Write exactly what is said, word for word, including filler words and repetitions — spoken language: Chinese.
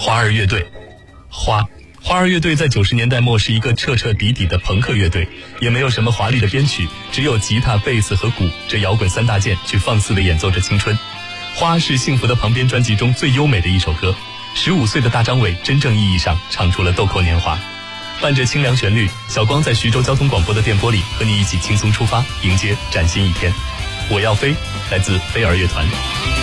花儿乐队。花花儿乐队在九十年代末是一个彻彻底底的朋克乐队，也没有什么华丽的编曲，只有吉他、贝斯和鼓这摇滚三大件去放肆地演奏着青春。花是幸福的旁边专辑中最优美的一首歌，十五岁的大张伟真正意义上唱出了豆蔻年华。伴着清凉旋律，小光在徐州交通广播的电波里和你一起轻松出发，迎接崭新一天。我要飞，来自飞儿乐团。